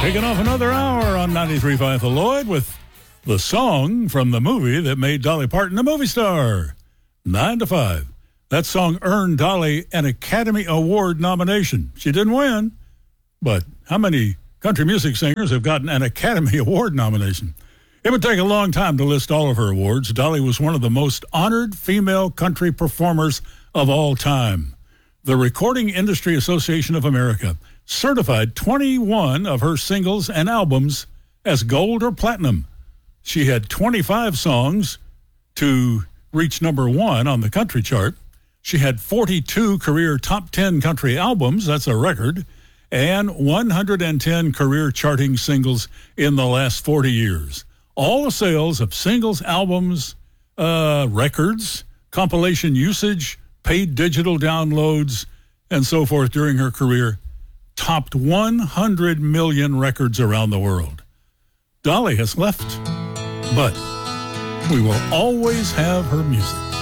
Kicking off another hour on 93.5 The Lloyd with the song from the movie that made Dolly Parton a movie star, 9 to 5. That song earned Dolly an Academy Award nomination. She didn't win, but how many country music singers have gotten an Academy Award nomination? It would take a long time to list all of her awards. Dolly was one of the most honored female country performers of all time. The Recording Industry Association of America certified 21 of her singles and albums as gold or platinum. She had 25 songs to reach number one on the country chart. She had 42 career top 10 country albums, that's a record, and 110 career charting singles in the last 40 years. All the sales of singles, albums, records, compilation usage, paid digital downloads, and so forth during her career topped 100 million records around the world. Dolly has left, but we will always have her music.